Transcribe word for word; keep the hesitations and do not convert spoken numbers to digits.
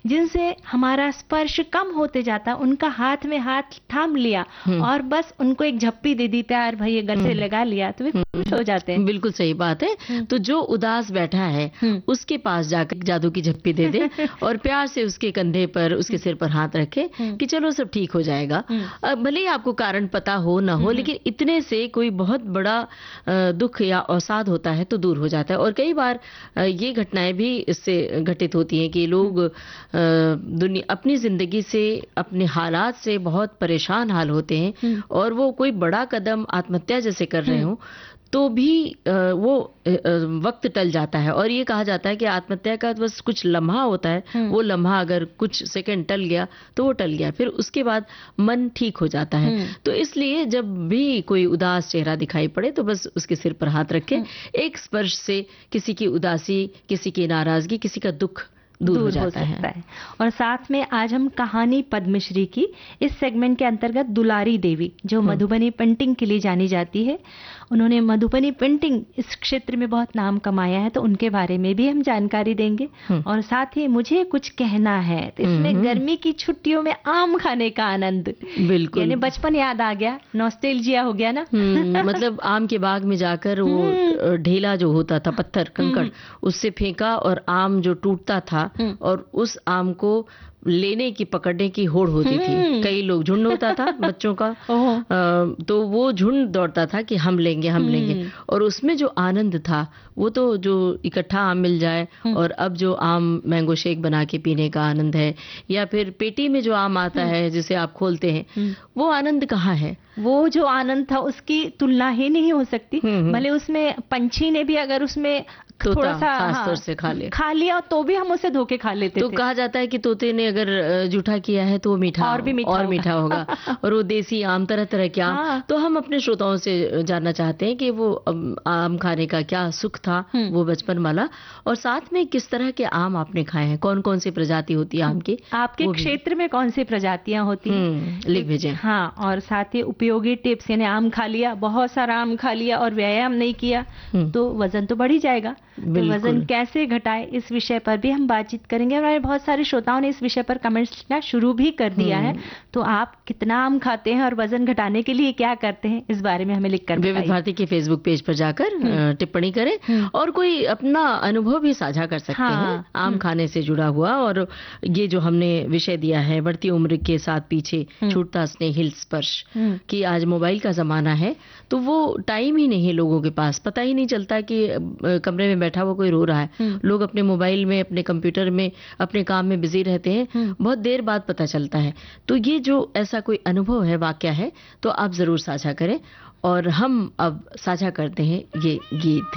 जिनसे हमारा स्पर्श कम होते जाता, उनका हाथ में हाथ थाम लिया और बस उनको एक झप्पी दे दी, प्यार भैया गले लगा लिया, तो वे खुश हो जाते हैं। बिल्कुल सही बात है। तो जो उदास बैठा है उसके पास जाकर जादू की झप्पी दे दे और प्यार से उसके कंधे पर, उसके सिर पर हाथ रखे कि चलो सब ठीक हो जाएगा। भले ही आपको कारण पता हो ना हो, लेकिन इतने से कोई बहुत बड़ा दुख या अवसाद होता है तो दूर हो जाता है। और कई बार ये घटनाएं भी इससे घटित होती हैं कि लोग दुनिया अपनी जिंदगी से, अपने हालात से बहुत परेशान हाल होते हैं और वो कोई बड़ा कदम आत्महत्या जैसे कर रहे हो तो भी वो वक्त टल जाता है। और ये कहा जाता है कि आत्महत्या का बस कुछ लम्हा होता है, वो लम्हा अगर कुछ सेकंड टल गया तो वो टल गया, फिर उसके बाद मन ठीक हो जाता है। तो इसलिए जब भी कोई उदास चेहरा दिखाई पड़े तो बस उसके सिर पर हाथ रखें। एक स्पर्श से किसी की उदासी, किसी की नाराजगी, किसी का दुख दूर, दूर हो जाता हो सकता है।, है और साथ में आज हम कहानी पद्मश्री की इस सेगमेंट के अंतर्गत दुलारी देवी, जो मधुबनी पेंटिंग के लिए जानी जाती है, उन्होंने मधुबनी पेंटिंग इस क्षेत्र में बहुत नाम कमाया है, तो उनके बारे में भी हम जानकारी देंगे। और साथ ही मुझे कुछ कहना है, तो इसमें गर्मी की छुट्टियों में आम खाने का आनंद, बिल्कुल यानी बचपन याद आ गया, नॉस्टैल्जिया हो गया ना। मतलब आम के बाग में जाकर वो ढेला जो होता था, पत्थर कंकड़, उससे फेंका और आम जो टूटता था और उस आम को लेने की, पकड़ने की होड़ होती थी। कई लोग, झुंड होता था बच्चों का, आ, तो वो झुंड दौड़ता था कि हम लेंगे हम लेंगे। और उसमें जो आनंद था वो तो जो इकट्ठा आम मिल जाए, और अब जो आम मैंगो शेक बना के पीने का आनंद है, या फिर पेटी में जो आम आता है जिसे आप खोलते हैं, वो आनंद कहाँ है? वो जो आनंद था उसकी तुलना ही नहीं हो सकती। भले उसमें पंछी ने भी अगर उसमें थोड़ा सा खास तौर से खा ले खा लिया तो भी हम उसे धोके खा लेते तो थे। कहा जाता है कि तोते ने अगर जूठा किया है तो वो मीठा और भी मीठा और होगा। मीठा होगा और वो देसी आम, तरह तरह के आम। हाँ। तो हम अपने श्रोताओं से जानना चाहते हैं कि वो आम खाने का क्या सुख था, वो बचपन वाला, और साथ में किस तरह के आम आपने खाए हैं, कौन कौन सी प्रजाति होती है आम की, आपके क्षेत्र में कौन सी प्रजातियां होती हैं, लिख भेजें। हाँ, और साथ ही उपयोगी टिप्स, यानी आम खा लिया, बहुत सारा आम खा लिया और व्यायाम नहीं किया तो वजन तो बढ़ ही जाएगा, तो वजन कैसे घटाए, इस विषय पर भी हम बातचीत करेंगे। हमारे बहुत सारे श्रोताओं ने इस विषय पर कमेंट्स लिखना शुरू भी कर दिया है, तो आप कितना आम खाते हैं और वजन घटाने के लिए क्या करते हैं, इस बारे में हमें लिखकर बताइए। विविध भारती के फेसबुक पेज पर जाकर टिप्पणी करें और कोई अपना अनुभव भी साझा कर सकते हाँ, हैं आम खाने से जुड़ा हुआ। और ये जो हमने विषय दिया है, बढ़ती उम्र के साथ पीछे छूटता स्नेहिल स्पर्श, कि आज मोबाइल का जमाना है तो वो टाइम ही नहीं है लोगों के पास, पता ही नहीं चलता कि कमरे में बैठा हुआ कोई रो रहा है। लोग अपने मोबाइल में, अपने कंप्यूटर में, अपने काम में बिजी रहते हैं, बहुत देर बाद पता चलता है। तो ये जो ऐसा कोई अनुभव है, वाकया है, तो आप जरूर साझा करें। और हम अब साझा करते हैं ये गीत।